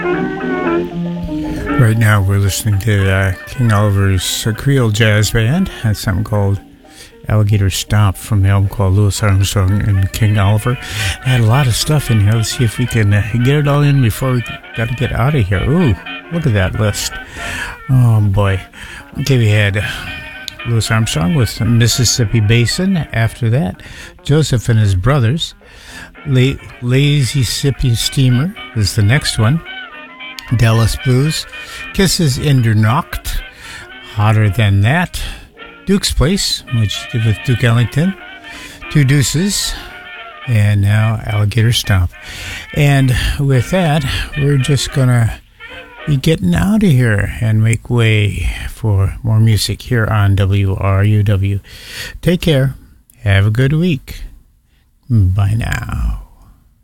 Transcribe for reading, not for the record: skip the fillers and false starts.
Right now we're listening to King Oliver's Creole Jazz Band. That's something called Alligator Stomp from the album called Louis Armstrong and King Oliver. I had a lot of stuff in here. Let's see if we can get it all in before we got to get out of here. Ooh, look at that list. Oh boy. Okay, we had Louis Armstrong with Mississippi Basin. After that, Joseph and his brothers. Lazy Sippy Steamer is the next one. Dallas Blues, Kisses in der Nacht, Hotter Than That, Duke's Place, which he did with Duke Ellington, Two Deuces, and now Alligator Stomp. And with that, we're just going to be getting out of here and make way for more music here on WRUW. Take care. Have a good week. Bye now.